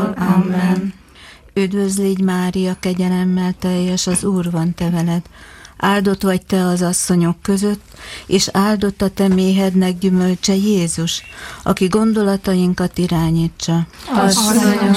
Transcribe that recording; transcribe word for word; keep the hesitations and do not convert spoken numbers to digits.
mindkortól. Amen. Üdvözl légy, Mária, kegyelemmel teljes, az Úr van te veled. Áldott vagy te az asszonyok között, és áldott a te méhednek gyümölcse Jézus, aki gondolatainkat irányítsa. Asszonyom,